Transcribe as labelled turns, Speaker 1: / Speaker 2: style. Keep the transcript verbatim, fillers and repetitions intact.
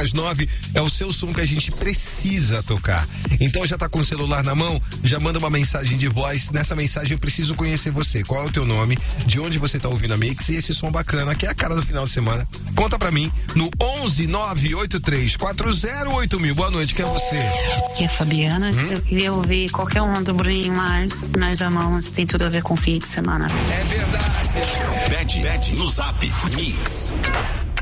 Speaker 1: às nove é o seu som que a gente precisa tocar. Então já tá com o celular na mão? Já manda uma mensagem de voz. Nessa mensagem eu preciso conhecer você. Qual é o teu nome? De onde você tá ouvindo a Mix? E esse som bacana, que é a cara do final de semana. Conta pra mim no onze nove oito três quatro zero oito mil. Boa noite, quem é você?
Speaker 2: Aqui é a Fabiana. Hum? Eu queria ouvir qualquer um do Bruninho Mars. Nós amamos, tem tudo a ver com fim de semana.
Speaker 1: É verdade.
Speaker 3: Pede, pede no Zap Mix.